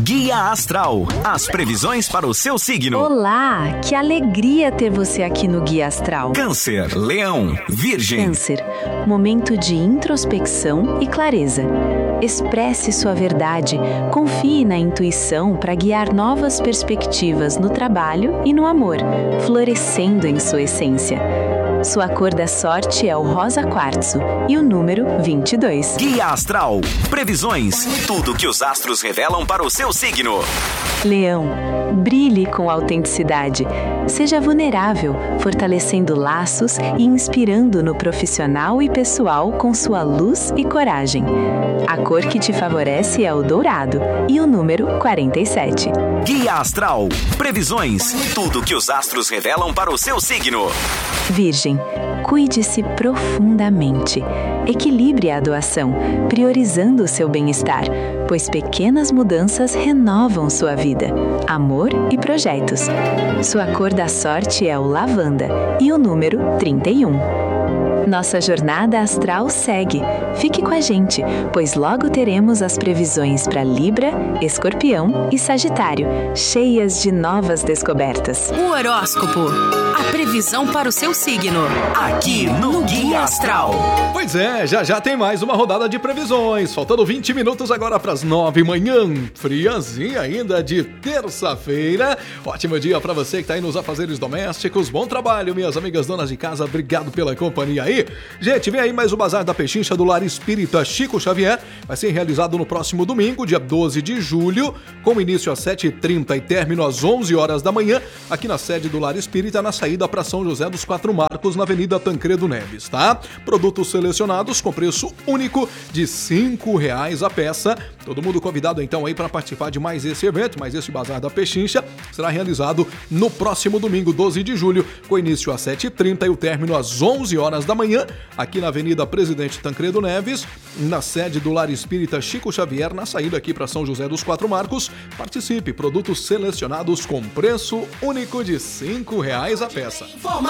Guia Astral, as previsões para o seu signo. Olá, que alegria ter você aqui no Guia Astral. Câncer, Leão, Virgem. Câncer, momento de introspecção e clareza. Expresse sua verdade, confie na intuição para guiar novas perspectivas no trabalho e no amor, florescendo em sua essência. Sua cor da sorte é o rosa quartzo e o número 22. Guia Astral, previsões, tudo que os astros revelam para o seu signo. Leão, brilhe com autenticidade. Seja vulnerável, fortalecendo laços e inspirando no profissional e pessoal com sua luz e coragem. A cor que te favorece é o dourado e o número 47. Guia Astral, previsões, tudo que os astros revelam para o seu signo. Virgem, cuide-se profundamente. Equilibre a doação, priorizando o seu bem-estar, pois pequenas mudanças renovam sua vida, amor e projetos. Sua cor da sorte é o lavanda e o número 31. Nossa jornada astral segue. Fique com a gente, pois logo teremos as previsões para Libra, Escorpião e Sagitário, cheias de novas descobertas. O horóscopo, a previsão para o seu signo, aqui no Guia Astral. Pois é, já tem mais uma rodada de previsões, faltando 20 minutos agora para as 9h, friazinha ainda de terça-feira. Ótimo dia para você que está aí nos afazeres domésticos, bom trabalho, minhas amigas donas de casa, obrigado pela companhia aí. Gente, vem aí mais o Bazar da Pechincha do Lar Espírita Chico Xavier, vai ser realizado no próximo domingo, dia 12 de julho, com início às 7h30 e término às 11 horas da manhã, aqui na sede do Lar Espírita, na saída para São José dos Quatro Marcos, na Avenida Tancredo Neves, tá? Produtos selecionados com preço único de R$5 a peça. Todo mundo convidado então aí para participar de mais esse evento, mais esse Bazar da Pechincha, será realizado no próximo domingo, 12 de julho, com início às 7h30 e o término às 11 horas da manhã, aqui na Avenida Presidente Tancredo Neves, na sede do Lar Espírita Chico Xavier, na saída aqui para São José dos Quatro Marcos. Participe, produtos selecionados com preço único de R$5 a peça.